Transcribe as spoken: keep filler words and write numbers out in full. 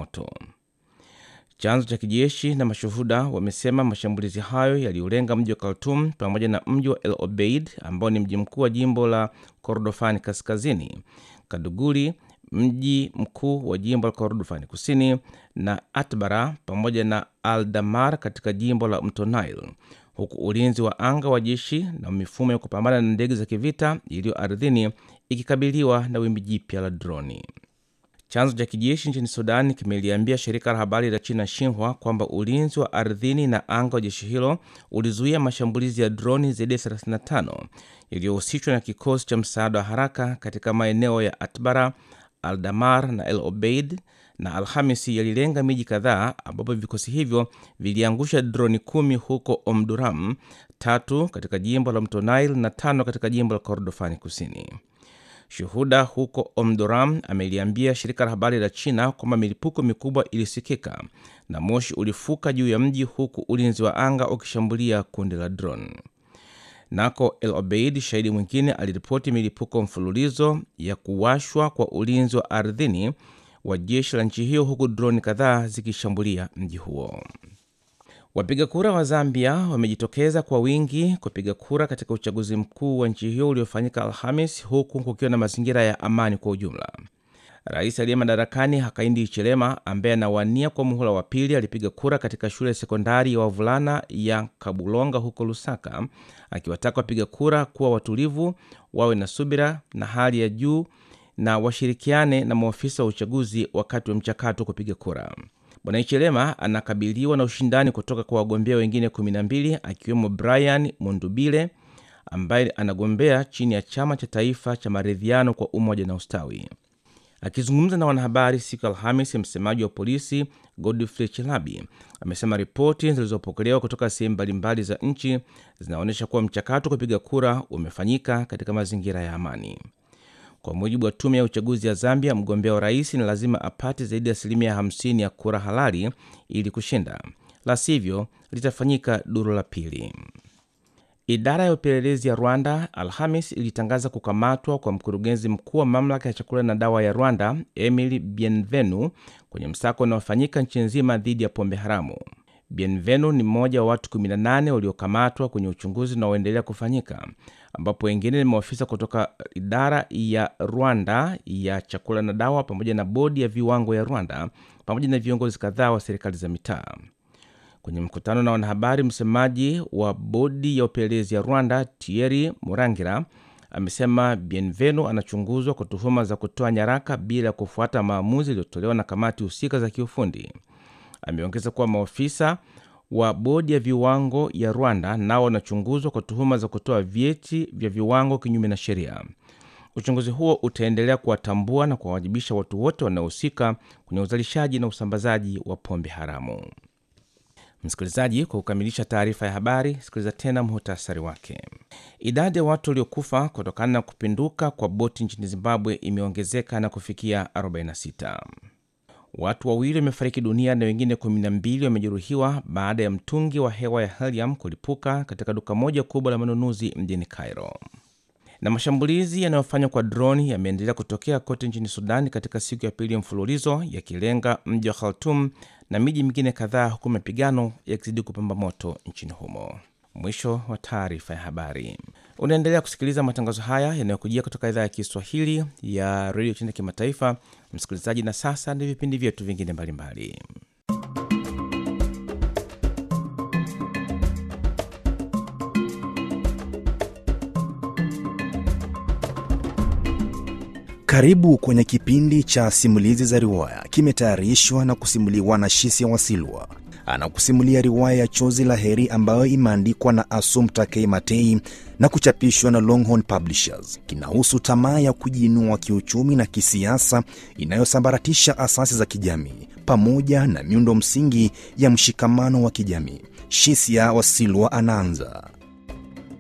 moto. Chanzo cha kijeshi na mashuhuda wamesema mashambulizi hayo yaliulenga mji wa Khartoum pamoja na mji wa El Obeid ambao ni mji mkuu wa jimbo la Kordofani Kaskazini, Kaduguri mji mkuu wa jimbo la Kordofani Kusini, na Atbara pamoja na Al-Damar katika jimbo la Mto Nile, huku ulinzi wa anga wa jeshi na mifumo ya kupambana na ndege za kivita iliyo ardhini ikikabiliwa na wimbi jipya la droni. Chanzo cha kijeshi nchini Sudan kimeliambia shirika la habari la China Xinhua kwamba ulinzi wa ardhini na anga wa jeshi hilo ulizuia mashambulizi ya droni zaidi ya thelathini na tano yaliyohusishwa na kikosi cha msaada wa haraka katika maeneo ya Atbara, Al-Damar na El Obeid, na Alhamisi yalilenga miji kadhaa ambapo vikosi hivyo viliangusha droni kumi huko Omduram, tatu katika jimbo la Mto Nile na tano katika jimbo la Kordofani Kusini. Shuhuda huko Omduram ameliambia shirika la habari la China kwamba milipuko mikubwa ilisikika na moshi ulifuka juu ya mji huku ulinzi wa anga ukishambulia kundi la drone. Nako El Obeid, shahidi mwingine, aliripoti milipuko mfululizo ya kuwashwa kwa ulinzi wa ardhini wa jeshi la nchi hiyo huku drone kadhaa zikishambulia mji huo. Wapiga kura wa Zambia wamejitokeza kwa wingi kupiga kura katika uchaguzi mkuu wa nchi hiyo uliofanyika Alhamis, huku kukiwa na mazingira ya amani kwa ujumla. Rais aliye madarakani Hakainde Hichilema, ambaye anawania kwa muhula wa pili, alipiga kura katika shule ya sekondari ya wavulana ya Kabulonga huko Lusaka, akiwataka wapiga kura kuwa watulivu, wawe na subira na hali ya juu na washirikiane na maofisa wa uchaguzi wakati wa mchakato kupiga kura. Bwana Hichilema anakabiliwa na ushindani kutoka kwa wagombea wengine kumi na mbili akiwemo Brian Mundubile ambaye anagombea chini ya chama cha taifa cha maridhiano kwa umoja na ustawi. Akizungumza na wanahabari siku Alhamisi, msemaji wa polisi Godfrey Chilabi amesema ripoti zilizopokelewa kutoka sehemu mbalimbali za nchi zinaonyesha kuwa mchakato kupiga kura umefanyika katika mazingira ya amani. Kwa mujibu wa tume ya uchaguzi ya Zambia, mgombea wa rais ni lazima apate zaidi ya asilimia hamsini ya kura halali ili kushinda, la sivyo litafanyika duru la pili. Idara ya upelelezi ya Rwanda Alhamis ilitangaza kukamatwa kwa mkurugenzi mkuu wa mamlaka ya chakula na dawa ya Rwanda, Emily Bienvenu, kwenye msako unaofanyika nchi nzima dhidi ya pombe haramu. Bienvenu ni mmoja wa watu kumi na nane waliokamatwa kwenye uchunguzi unaoendelea kufanyika, ambapo wengine ni maofisa kutoka idara ya Rwanda ya chakula na dawa pamoja na bodi ya viwango ya Rwanda pamoja na viongozi kadhaa wa serikali za mitaa. Kwenye mkutano na wanahabari, msemaji wa bodi ya upelelezi ya Rwanda, Thierry Murangira, amesema Bienvenu anachunguzwa kwa tuhuma za kutoa nyaraka bila kufuata maamuzi yaliyotolewa na kamati husika za kiufundi. Ameongeza kuwa maofisa wa bodi ya viwango ya Rwanda nao wanachunguzwa kwa tuhuma za kutoa vyeti vya viwango kinyume na sheria. Uchunguzi huo utaendelea kuwatambua na kuwawajibisha watu wote wanaohusika kwenye uzalishaji na usambazaji wa pombe haramu. Msikilizaji, kwa kukamilisha taarifa ya habari, sikiliza tena muhtasari wake. Idadi ya watu waliokufa kutokana na kupinduka kwa boti nchini Zimbabwe imeongezeka na kufikia arobaini na sita. Watu wawili wamefariki dunia na wengine kumi na mbili wamejeruhiwa baada ya mtungi wa hewa ya helium kulipuka katika duka moja kubwa la manunuzi mjini Cairo. Na mashambulizi yanayofanywa kwa droni yameendelea kutokea kote nchini Sudan katika siku ya pili mfululizo, yakilenga mji wa Khartoum na miji mingine kadhaa, huku mapigano yakizidi kupamba moto nchini humo. Mwisho wa taarifa ya habari. Unaendelea kusikiliza matangazo haya yanayokujia kutoka idhaa ya Kiswahili ya Radio China Kimataifa. Msikilizaji, na sasa ni vipindi vyetu vingine mbalimbali. Karibu kwenye kipindi cha simulizi za riwaya, kimetayarishwa na kusimuliwa na Shisia Wasilwa. Anakusimulia riwaya ya Chozi la Heri ambayo imeandikwa na Assumpta K. Matei na kuchapishwa na Longhorn Publishers. Kinahusu tamaa ya kujiinua kiuchumi na kisiasa inayosambaratisha asasi za kijamii pamoja na miundo msingi ya mshikamano wa kijamii. Shisia Wasilwa anaanza.